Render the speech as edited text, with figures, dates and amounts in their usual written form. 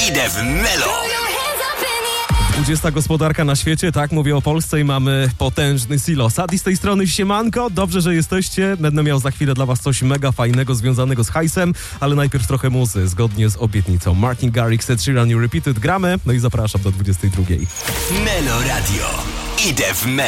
Idę w Melo. 20 gospodarka na świecie, tak mówię o Polsce i mamy potężny silos. Adi z tej strony siemanko, dobrze, że jesteście. Będę miał za chwilę dla was coś mega fajnego związanego z hajsem, ale najpierw trochę muzy, zgodnie z obietnicą. Martin Garrix, Ed Sheeran, You Repeated, gramy, no i zapraszam do 22. Melo Radio. Idę w Melo.